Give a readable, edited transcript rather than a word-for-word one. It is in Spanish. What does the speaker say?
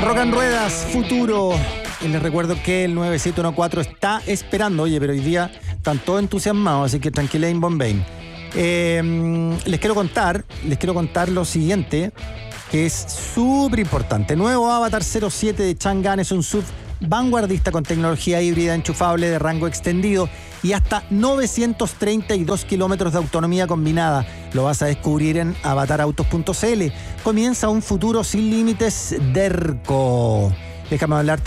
Rock and Ruedas, futuro. Y les recuerdo que el 9714 está esperando. Oye, pero hoy día están todos entusiasmados, así que tranquila en Bombay. Les quiero contar lo siguiente, que es súper importante. Nuevo Avatar 07 de Chang'an es un SUV vanguardista con tecnología híbrida enchufable de rango extendido y hasta 932 kilómetros de autonomía combinada. Lo vas a descubrir en avatarautos.cl. Comienza un futuro sin límites, Derco. Déjame hablarte